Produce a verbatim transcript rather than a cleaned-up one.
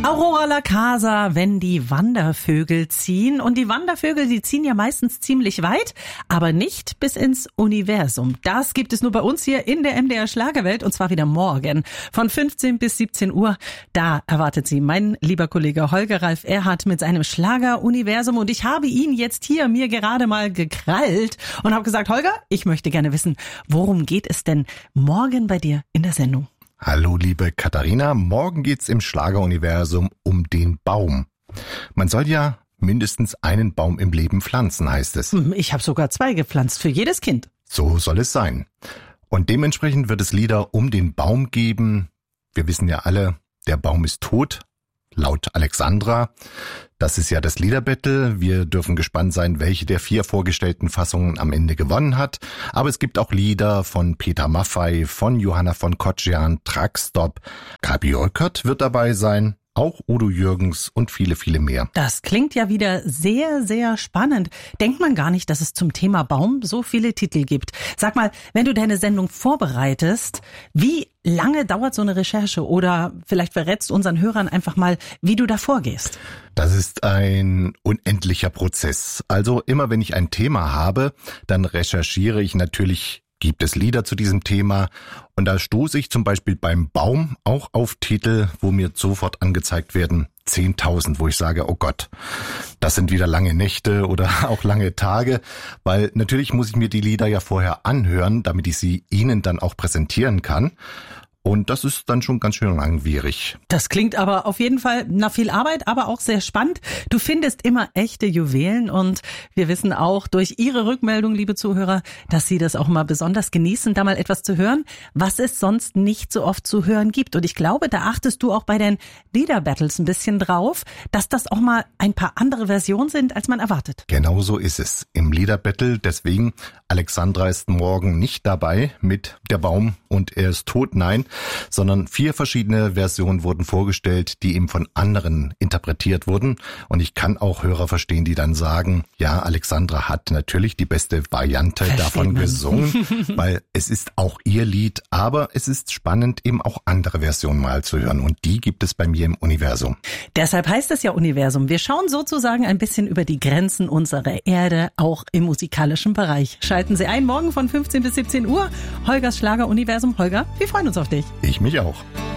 Aurora La Casa, wenn die Wandervögel ziehen. Und die Wandervögel, die ziehen ja meistens ziemlich weit, aber nicht bis ins Universum. Das gibt es nur bei uns hier in der M D R Schlagerwelt und zwar wieder morgen von fünfzehn bis siebzehn Uhr. Da erwartet Sie mein lieber Kollege Holger Ralf Erhardt mit seinem Schlager-Universum. Und ich habe ihn jetzt hier mir gerade mal gekrallt und habe gesagt, Holger, ich möchte gerne wissen, worum geht es denn morgen bei dir in der Sendung? Hallo liebe Katharina, morgen geht's im Schlageruniversum um den Baum. Man soll ja mindestens einen Baum im Leben pflanzen, heißt es. Ich habe sogar zwei gepflanzt, für jedes Kind. So soll es sein. Und dementsprechend wird es Lieder um den Baum geben. Wir wissen ja alle, der Baum ist tot, laut Alexandra. Das ist ja das Liederbattle. Wir dürfen gespannt sein, welche der vier vorgestellten Fassungen am Ende gewonnen hat. Aber es gibt auch Lieder von Peter Maffay, von Johanna von Kotschan, Truckstop. Gabi Olkert wird dabei sein. Auch Udo Jürgens und viele, viele mehr. Das klingt ja wieder sehr, sehr spannend. Denkt man gar nicht, dass es zum Thema Baum so viele Titel gibt. Sag mal, wenn du deine Sendung vorbereitest, wie lange dauert so eine Recherche? Oder vielleicht verrätst unseren Hörern einfach mal, wie du da vorgehst. Das ist ein unendlicher Prozess. Also immer wenn ich ein Thema habe, dann recherchiere ich natürlich. Gibt es Lieder zu diesem Thema und da stoße ich zum Beispiel beim Baum auch auf Titel, wo mir sofort angezeigt werden zehntausend, wo ich sage, oh Gott, das sind wieder lange Nächte oder auch lange Tage, weil natürlich muss ich mir die Lieder ja vorher anhören, damit ich sie Ihnen dann auch präsentieren kann. Und das ist dann schon ganz schön langwierig. Das klingt aber auf jeden Fall nach viel Arbeit, aber auch sehr spannend. Du findest immer echte Juwelen und wir wissen auch durch Ihre Rückmeldung, liebe Zuhörer, dass Sie das auch mal besonders genießen, da mal etwas zu hören, was es sonst nicht so oft zu hören gibt. Und ich glaube, da achtest du auch bei den Liederbattles ein bisschen drauf, dass das auch mal ein paar andere Versionen sind, als man erwartet. Genau so ist es im Liederbattle. Deswegen, Alexandra ist morgen nicht dabei mit Der Baum und er ist tot. Nein, sondern vier verschiedene Versionen wurden vorgestellt, die eben von anderen interpretiert wurden. Und ich kann auch Hörer verstehen, die dann sagen, ja, Alexandra hat natürlich die beste Variante Versteht davon man. gesungen, weil es ist auch ihr Lied, aber es ist spannend, eben auch andere Versionen mal zu hören. Und die gibt es bei mir im Universum. Deshalb heißt es ja Universum. Wir schauen sozusagen ein bisschen über die Grenzen unserer Erde, auch im musikalischen Bereich. Schalten Sie ein, morgen von fünfzehn bis siebzehn Uhr. Holgers Schlager Universum. Holger, wir freuen uns auf dich. Ich mich auch.